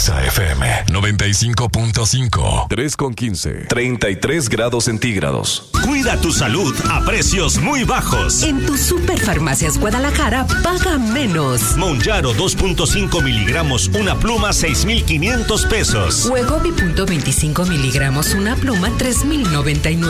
Exa FM 95.5. 3:15. 33 grados centígrados. Cuida tu salud a precios muy bajos. En tu Superfarmacias Guadalajara, paga menos. Monjaro 2.5 miligramos, una pluma, 6,500 pesos. Wegovy .25 miligramos, una pluma, 3,099.